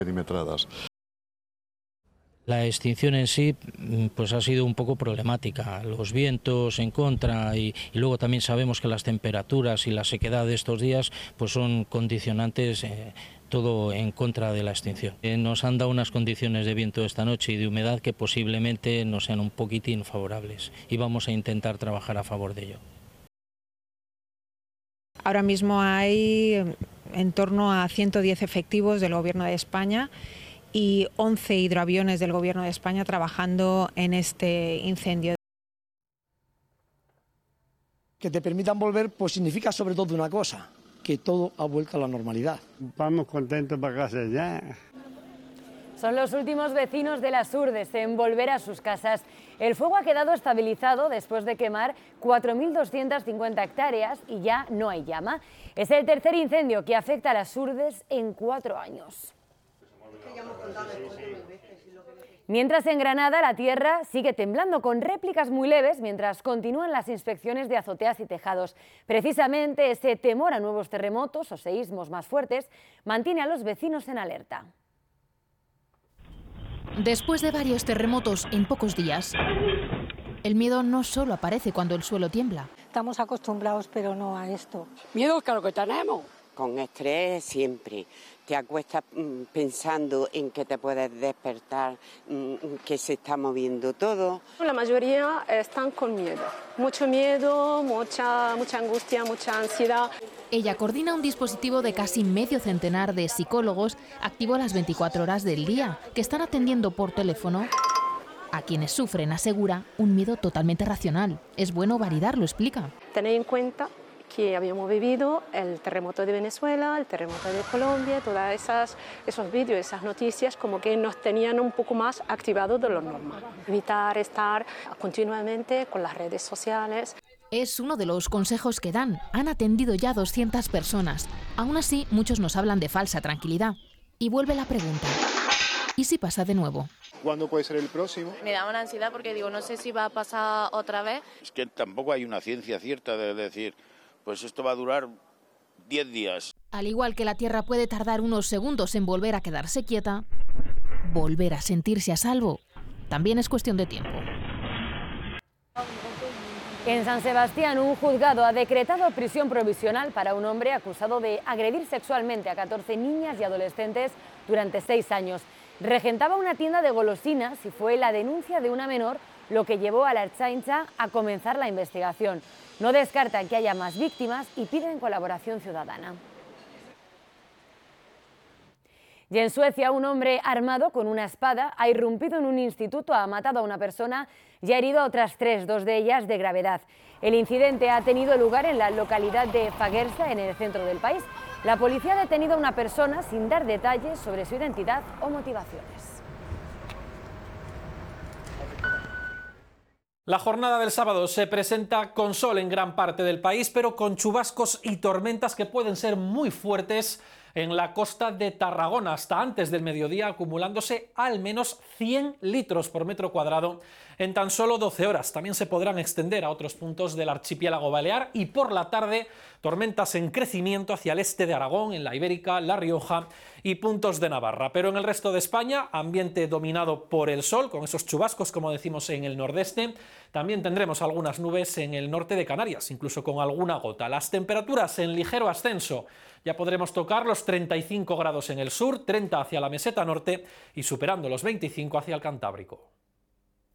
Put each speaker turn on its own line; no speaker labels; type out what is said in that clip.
perimetradas.
La extinción en sí pues ha sido un poco problemática, los vientos en contra y luego también sabemos que las temperaturas y la sequedad de estos días pues son condicionantes, todo en contra de la extinción. Nos han dado unas condiciones de viento esta noche y de humedad que posiblemente nos sean un poquitín favorables y vamos a intentar trabajar a favor de ello.
Ahora mismo hay en torno a 110 efectivos del Gobierno de España y 11 hidroaviones del Gobierno de España trabajando en este incendio.
Que te permitan volver, pues significa sobre todo una cosa, que todo ha vuelto a la normalidad.
Vamos contentos para casa ya.
Son los últimos vecinos de Las Hurdes en volver a sus casas. El fuego ha quedado estabilizado después de quemar 4.250 hectáreas y ya no hay llama. Es el tercer incendio que afecta a Las Hurdes en 4 años. Mientras en Granada la tierra sigue temblando con réplicas muy leves mientras continúan las inspecciones de azoteas y tejados. Precisamente ese temor a nuevos terremotos o seísmos más fuertes mantiene a los vecinos en alerta.
Después de varios terremotos en pocos días, el miedo no solo aparece cuando el suelo tiembla.
Estamos acostumbrados, pero no a esto.
Miedo, claro que tenemos. Con estrés siempre. Te acuestas pensando en que te puedes despertar, que se está moviendo todo.
La mayoría están con miedo, mucha angustia, mucha ansiedad.
Ella coordina un dispositivo de casi medio centenar de psicólogos activo a las 24 horas del día, que están atendiendo por teléfono a quienes sufren, asegura, un miedo totalmente racional. Es bueno validarlo, explica.
Tened en cuenta que habíamos vivido el terremoto de Venezuela, el terremoto de Colombia, todos esos vídeos, esas noticias como que nos tenían un poco más activados de lo normal. Evitar estar continuamente con las redes sociales.
Es uno de los consejos que dan. Han atendido ya 200 personas. Aún así, muchos nos hablan de falsa tranquilidad. Y vuelve la pregunta, ¿y si pasa de nuevo?
¿Cuándo puede ser el próximo?
Me da una ansiedad porque digo, no sé si va a pasar otra vez.
Es que tampoco hay una ciencia cierta de decir, pues esto va a durar 10 días.
Al igual que la Tierra puede tardar unos segundos en volver a quedarse quieta, volver a sentirse a salvo también es cuestión de tiempo.
En San Sebastián, un juzgado ha decretado prisión provisional para un hombre acusado de agredir sexualmente a 14 niñas y adolescentes durante 6 años. Regentaba una tienda de golosinas y fue la denuncia de una menor lo que llevó a la Ertzaintza a comenzar la investigación. No descartan que haya más víctimas y piden colaboración ciudadana. Y en Suecia, un hombre armado con una espada ha irrumpido en un instituto, ha matado a una persona y ha herido a otras 3, 2 de ellas de gravedad. El incidente ha tenido lugar en la localidad de Fagersta, en el centro del país. La policía ha detenido a una persona sin dar detalles sobre su identidad o motivaciones.
La jornada del sábado se presenta con sol en gran parte del país, pero con chubascos y tormentas que pueden ser muy fuertes en la costa de Tarragona, hasta antes del mediodía, acumulándose al menos 100 litros por metro cuadrado en tan solo 12 horas. También se podrán extender a otros puntos del archipiélago balear y por la tarde tormentas en crecimiento hacia el este de Aragón, en la Ibérica, La Rioja y puntos de Navarra. Pero en el resto de España, ambiente dominado por el sol, con esos chubascos, como decimos, en el nordeste. También tendremos algunas nubes en el norte de Canarias, incluso con alguna gota. Las temperaturas en ligero ascenso. Ya podremos tocar los 35 grados en el sur, 30 hacia la meseta norte y superando los 25 hacia el Cantábrico.